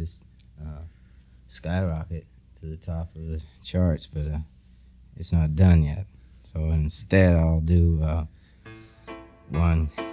just skyrocket to the top of the charts, but it's not done yet. So instead, I'll do one